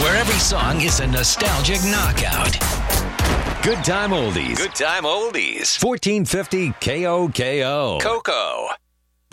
where every song is a nostalgic knockout. Good Time Oldies. Good Time Oldies. 1450 KOKO. Coco.